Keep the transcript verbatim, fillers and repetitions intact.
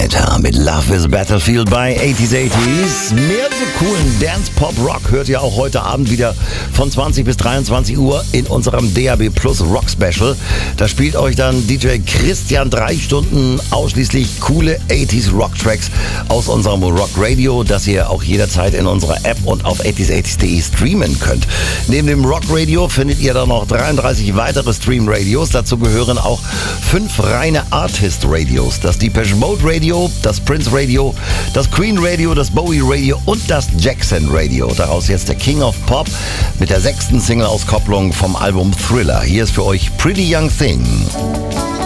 weiter mit Love is Battlefield bei achtziger, achtziger. Mehr so coolen Dance, Pop, Rock hört ihr auch heute Abend wieder von zwanzig bis dreiundzwanzig Uhr in unserem D A B Plus Rock Special. Da spielt euch dann D J Christian drei Stunden ausschließlich coole achtziger Rock Tracks aus unserem Rock Radio, das ihr auch jederzeit in unserer App und auf achtziger achtzig punkt de streamen könnt. Neben dem Rock Radio findet ihr dann noch dreiunddreißig weitere Stream Radios. Dazu gehören auch fünf reine Artist Radios. Das Depeche Mode Radio, das Prince Radio, das Queen Radio, das Bowie Radio und das Jackson Radio. Daraus jetzt der King of Pop mit der sechsten Single-Auskopplung vom Album Thriller. Hier ist für euch Pretty Young Thing.